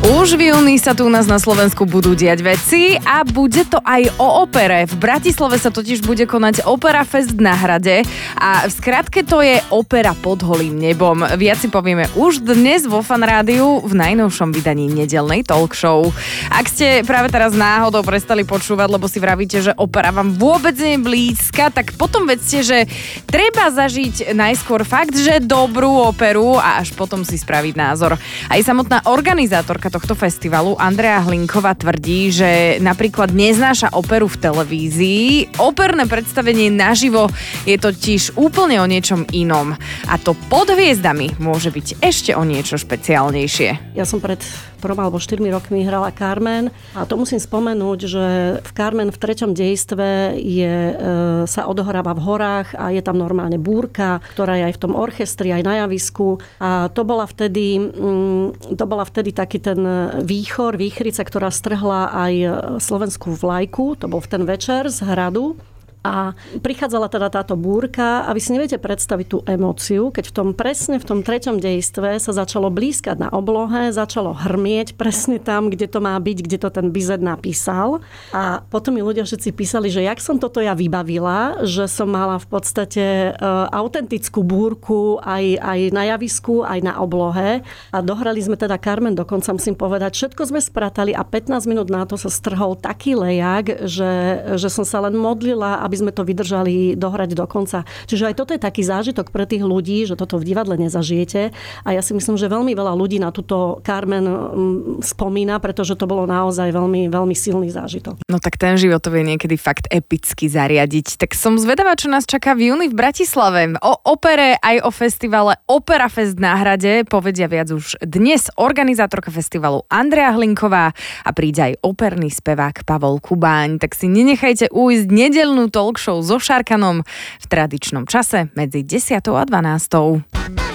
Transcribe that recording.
Už v júni sa tu u nás na Slovensku budú diať veci a bude to aj o opere. V Bratislave sa totiž bude konať Opera Fest na Hrade a v skratke to je opera pod holým nebom. Viac si povieme už dnes vo Fan Rádiu v najnovšom vydaní nedeľnej talk show. Ak ste práve teraz náhodou prestali počúvať, lebo si vravíte, že opera vám vôbec nie je blízka, tak potom vedzte, že treba zažiť najskôr fakt, že dobrú operu a až potom si spraviť názor. Aj samotná organizátorka tohto festivalu Andrea Hlinková tvrdí, že napríklad neznáša operu v televízii. Operné predstavenie naživo je totiž úplne o niečom inom. A to pod hviezdami môže byť ešte o niečo špeciálnejšie. Ja som pred 3 alebo 4 rokmi hrala Carmen a to musím spomenúť, že v Carmen v 3. dejstve sa odohráva v horách a je tam normálne búrka, ktorá je aj v tom orchestri, aj na javisku. A to bola vtedy taký ten výchrica, ktorá strhla aj slovenskú vlajku. To bol v ten večer z hradu. A prichádzala teda táto búrka a vy si neviete predstaviť tú emóciu, keď presne v tom 3. dejstve sa začalo blízkať na oblohe, začalo hrmieť presne tam, kde to má byť, kde to ten Bizet napísal. A potom mi ľudia všetci písali, že jak som toto ja vybavila, že som mala v podstate autentickú búrku aj na javisku, aj na oblohe. A dohrali sme teda Carmen dokonca, musím povedať, všetko sme spratali a 15 minút na to sa strhol taký lejak, že som sa len modlila, aby sme to vydržali dohrať do konca. Čiže aj toto je taký zážitok pre tých ľudí, že toto v divadle nezažijete. A ja si myslím, že veľmi veľa ľudí na túto Carmen spomína, pretože to bolo naozaj veľmi, veľmi silný zážitok. No tak ten život to vie niekedy fakt epicky zariadiť. Tak som zvedavá, čo nás čaká v júni v Bratislave. O opere aj o festivale Opera Fest na Hrade povedia viac už dnes organizátorka festivalu Andrea Hlinková a príde aj operný spevák Pavol Kubáň. Tak si nenechajte ujsť nedeľnú talk show so Šarkanom v tradičnom čase medzi 10. a 12.